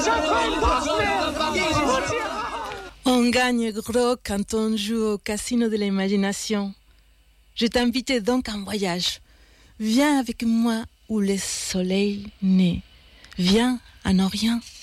On gagne gros quand on joue au casino de l'imagination. Je t'invite donc en voyage. Viens avec moi où le soleil naît. Viens en Orient.